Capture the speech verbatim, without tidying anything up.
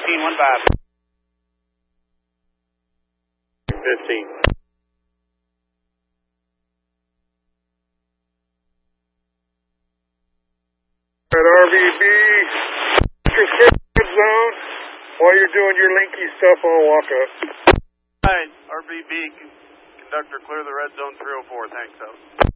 fifteen, one five. fifteen. At R V B, your red zone, while you're doing your linky stuff, I'll walk up. Alright, R V B, conductor, clear the red zone three oh four, thanks, out.